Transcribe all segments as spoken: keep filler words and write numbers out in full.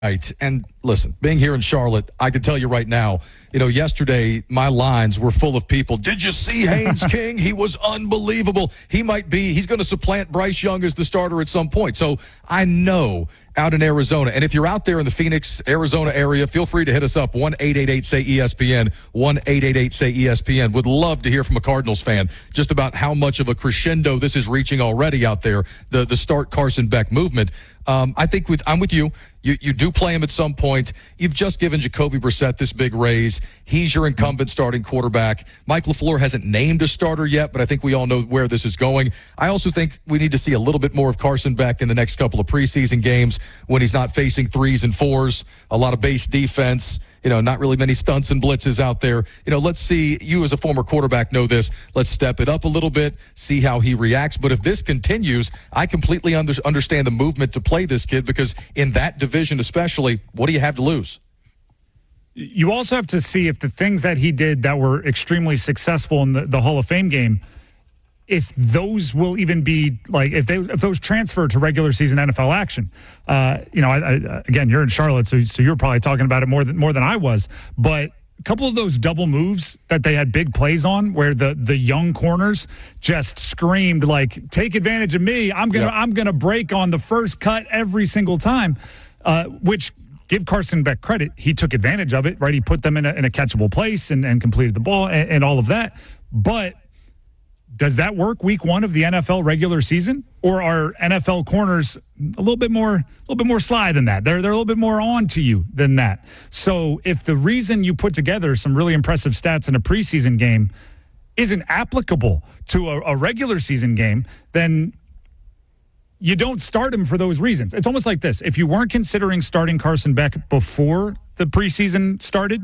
Right. And listen, being here in Charlotte, I can tell you right now, you know, yesterday my lines were full of people. Did you see Haynes King? He was unbelievable. He might be, he's going to supplant Bryce Young as the starter at some point. So I know out in Arizona, and if you're out there in the Phoenix, Arizona area, feel free to hit us up, one eight eight eight say E S P N, one eight eight eight say E S P N. Would love to hear from a Cardinals fan just about how much of a crescendo this is reaching already out there, the, the start Carson Beck movement. Um, I think with I'm with you. You you do play him at some point. You've just given Jacoby Brissett this big raise. He's your incumbent starting quarterback. Mike LaFleur hasn't named a starter yet, but I think we all know where this is going. I also think we need to see a little bit more of Carson Beck in the next couple of preseason games when he's not facing threes and fours, a lot of base defense. You know, not really many stunts and blitzes out there. You know, let's see, you as a former quarterback know this. Let's step it up a little bit, see how he reacts. But if this continues, I completely under, understand the movement to play this kid, because in that division especially, what do you have to lose? You also have to see if the things that he did that were extremely successful in the, the Hall of Fame game, if those will even be like, if they if those transfer to regular season N F L action. Uh, you know, I, I, again, you're in Charlotte, so so you're probably talking about it more than more than I was. But a couple of those double moves that they had big plays on, where the the young corners just screamed like, "Take advantage of me! I'm gonna yep. I'm gonna break on the first cut every single time," uh, which. Give Carson Beck credit. He took advantage of it, right? He put them in a, in a catchable place and, and completed the ball and, and all of that. But does that work week one of the N F L regular season? Or are N F L corners a little bit more, a little bit more sly than that? They're they're a little bit more on to you than that. So if the reason you put together some really impressive stats in a preseason game isn't applicable to a, a regular season game, then you don't start him for those reasons. It's almost like this. If you weren't considering starting Carson Beck before the preseason started,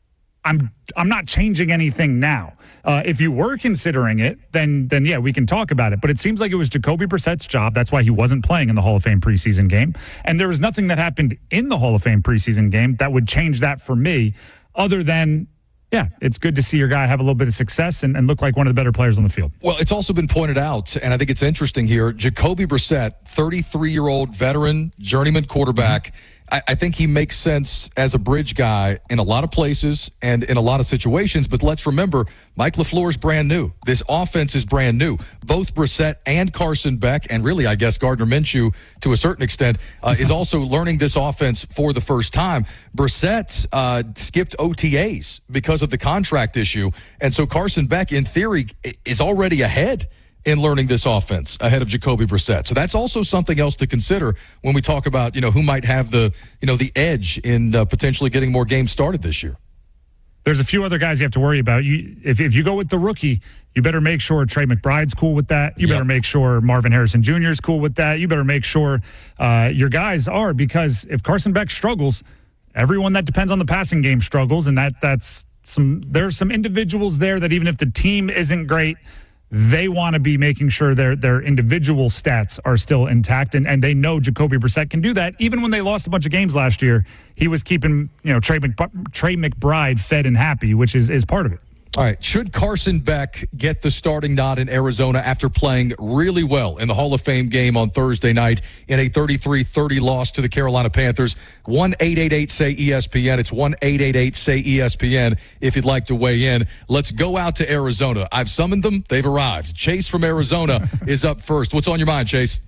I'm I'm not changing anything now. Uh, if you were considering it, then then yeah, we can talk about it. But it seems like it was Jacoby Brissett's job. That's why he wasn't playing in the Hall of Fame preseason game. And there was nothing that happened in the Hall of Fame preseason game that would change that for me, other than, yeah, it's good to see your guy have a little bit of success and, and look like one of the better players on the field. Well, it's also been pointed out, and I think it's interesting here, Jacoby Brissett, thirty-three-year-old veteran, journeyman quarterback. Mm-hmm. I, I think he makes sense as a bridge guy in a lot of places and in a lot of situations. But let's remember, Mike LaFleur's brand new. This offense is brand new. Both Brissett and Carson Beck, and really, I guess, Gardner Minshew, to a certain extent, uh, is also learning this offense for the first time. Brissett uh, skipped O T As because of the contract issue. And so Carson Beck, in theory, is already ahead in learning this offense ahead of Jacoby Brissett. So that's also something else to consider when we talk about, you know, who might have the, you know, the edge in uh, potentially getting more games started this year. There's a few other guys you have to worry about. You, if, if you go with the rookie, you better make sure Trey McBride's cool with that. You yep. better make sure Marvin Harrison Junior is cool with that. You better make sure uh, your guys are, because if Carson Beck struggles, everyone that depends on the passing game struggles, and that that's some. There's some individuals there that even if the team isn't great, they want to be making sure their their individual stats are still intact, and, and they know Jacoby Brissett can do that. Even when they lost a bunch of games last year, he was keeping, you know, Trey, Mc, Trey McBride fed and happy, which is, is part of it. All right. Should Carson Beck get the starting nod in Arizona after playing really well in the Hall of Fame game on Thursday night in a thirty-three thirty loss to the Carolina Panthers? one eight eight eight say E S P N. It's one eight eight eight say E S P N if you'd like to weigh in. Let's go out to Arizona. I've summoned them. They've arrived. Chase from Arizona is up first. What's on your mind, Chase?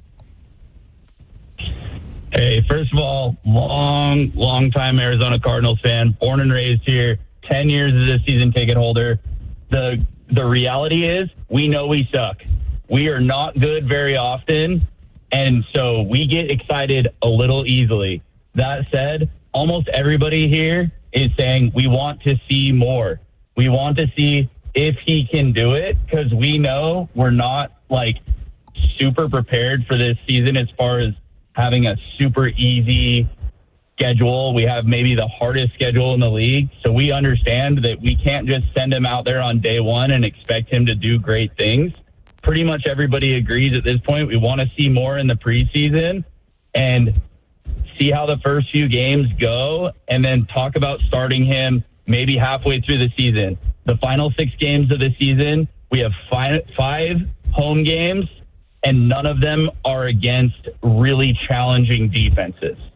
Hey, first of all, long, long time Arizona Cardinals fan, born and raised here. ten years as a season ticket holder. The the reality is we know we suck. We are not good very often, and so we get excited a little easily. That said, almost everybody here is saying we want to see more. We want to see if he can do it, because we know we're not, like, super prepared for this season as far as having a super easy schedule. We have maybe the hardest schedule in the league. So we understand that we can't just send him out there on day one and expect him to do great things. Pretty much everybody agrees at this point. We want to see more in the preseason and see how the first few games go, and then talk about starting him maybe halfway through the season. The final six games of the season, we have five, five home games, and none of them are against really challenging defenses.